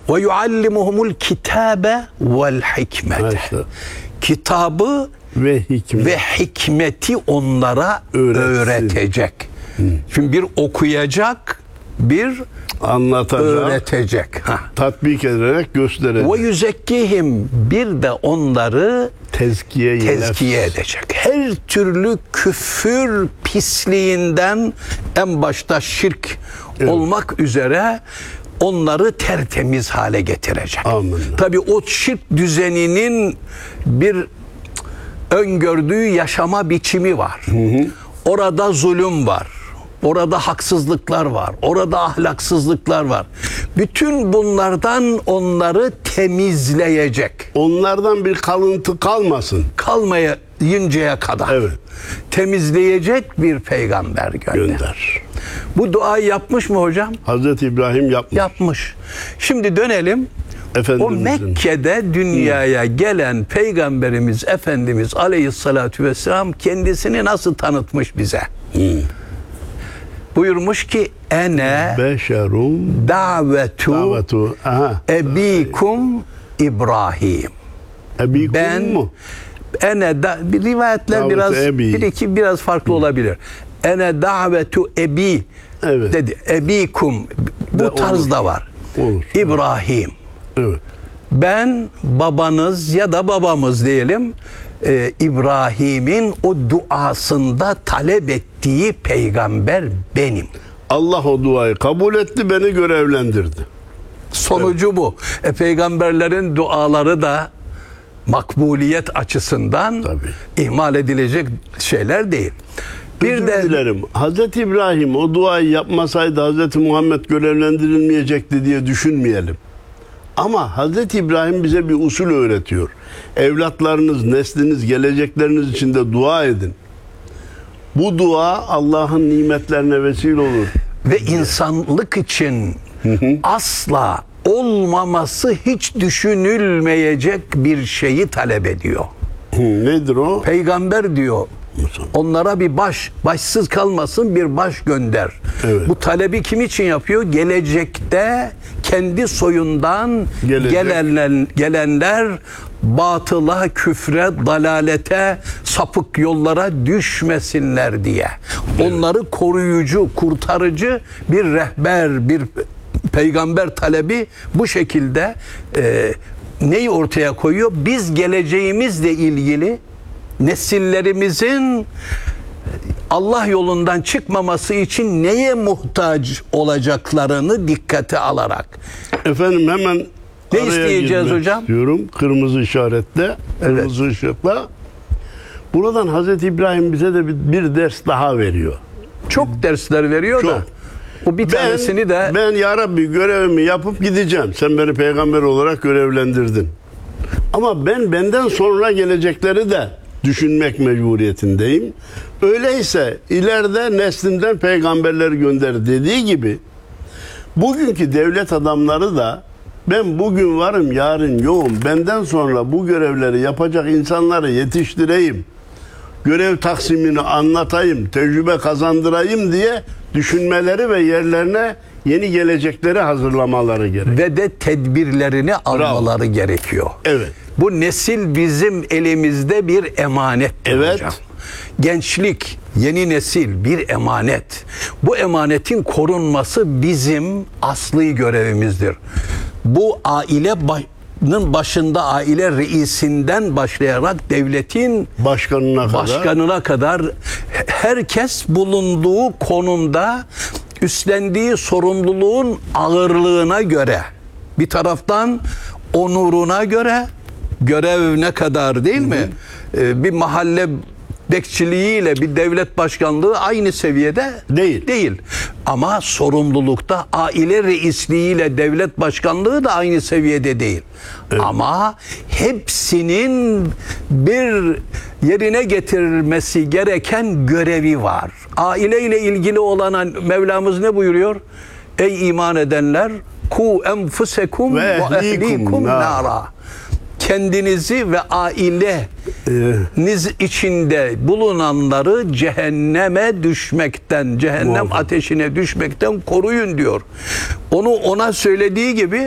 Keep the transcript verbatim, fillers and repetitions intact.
Ve yuallimuhumul kitabe vel hikmete. Kitabı ve hikmet. ve hikmeti onlara Öğretsin. öğretecek. Hı. Şimdi bir okuyacak, bir anlatacak, öğretecek. Heh. tatbik ederek gösterecek. Ve yüzekkihim, bir de onları tezkiye, tezkiye edecek. Her türlü küfür pisliğinden, en başta şirk evet. olmak üzere onları tertemiz hale getirecek. Amin. Tabii o şirk düzeninin bir öngördüğü yaşama biçimi var. Hı hı. Orada zulüm var. Orada haksızlıklar var. Orada ahlaksızlıklar var. Bütün bunlardan onları temizleyecek. Onlardan bir kalıntı kalmasın. Kalmayıncaya kadar. Evet. Temizleyecek bir peygamber gönder. Gönder. Bu duayı yapmış mı hocam? Hazreti İbrahim yapmış. Yapmış. Şimdi dönelim. O Mekke'de dünyaya hmm. gelen Peygamberimiz Efendimiz Aleyhisselatü Vesselam kendisini nasıl tanıtmış bize? Hmm. Buyurmuş ki ene beşerum davetu, davetu. ebikum İbrahim. Ebikum ben mu? Ene da, bir rivayetler davetu biraz ebi. bir iki biraz farklı hmm. olabilir. Ene davetu ebi evet. dedi. Ebikum bu de tarzda olur. Var. Olur. İbrahim. Evet. Ben babanız ya da babamız diyelim e, İbrahim'in o duasında talep ettiği peygamber benim. Allah o duayı kabul etti, beni görevlendirdi. Sonucu evet. bu. E, peygamberlerin duaları da makbuliyet açısından tabii. ihmal edilecek şeyler değil. Bir Özür de dilerim. Hazreti İbrahim o duayı yapmasaydı Hazreti Muhammed görevlendirilmeyecekti diye düşünmeyelim. Ama Hazreti İbrahim bize bir usul öğretiyor. Evlatlarınız, nesliniz, gelecekleriniz için de dua edin. Bu dua Allah'ın nimetlerine vesile olur. Ve insanlık için hı hı. asla olmaması hiç düşünülmeyecek bir şeyi talep ediyor. Hı, nedir o? Peygamber diyor. Onlara bir baş, başsız kalmasın bir baş gönder. Evet. Bu talebi kim için yapıyor? Gelecekte kendi soyundan gelenler, gelenler batıla, küfre, dalalete, sapık yollara düşmesinler diye. Evet. Onları koruyucu, kurtarıcı bir rehber, bir peygamber talebi bu şekilde e, neyi ortaya koyuyor? Biz geleceğimizle ilgili nesillerimizin Allah yolundan çıkmaması için neye muhtaç olacaklarını dikkate alarak. Efendim hemen ne isteyeceğiz hocam? Diyorum kırmızı işaretle, kırmızı evet. ışıkla. Buradan Hazreti İbrahim bize de bir, bir ders daha veriyor. Çok dersler veriyor Çok. da. O bir ben, tanesini de ben ya Rabbi görevimi yapıp gideceğim. Sen beni peygamber olarak görevlendirdin. Ama ben benden sonra gelecekleri de düşünmek mecburiyetindeyim. Öyleyse ileride neslinden peygamberler gönder dediği gibi bugünkü devlet adamları da ben bugün varım yarın yoğum, benden sonra bu görevleri yapacak insanları yetiştireyim, görev taksimini anlatayım, tecrübe kazandırayım diye düşünmeleri ve yerlerine yeni gelecekleri hazırlamaları gerekiyor. Ve de tedbirlerini almaları Bravo. gerekiyor. Evet. Bu nesil bizim elimizde bir emanet evet. hocam. Gençlik, yeni nesil bir emanet. Bu emanetin korunması bizim asli görevimizdir. Bu ailenin başında aile reisinden başlayarak devletin başkanına kadar, başkanına kadar herkes bulunduğu konumda üstlendiği sorumluluğun ağırlığına göre, bir taraftan onuruna göre, görev ne kadar değil mi? Hı hı. Ee, bir mahalle bekçiliğiyle bir devlet başkanlığı aynı seviyede değil. Değil. Ama sorumlulukta aile reisliğiyle devlet başkanlığı da aynı seviyede değil. Evet. Ama hepsinin bir yerine getirilmesi gereken görevi var. Aile ile ilgili olan Mevlamız ne buyuruyor? Ey iman edenler, ku enfusekum ve ehlikum nara. Kendinizi ve aileniz içinde bulunanları cehenneme düşmekten, cehennem Muhakkak. ateşine düşmekten koruyun diyor. Onu ona söylediği gibi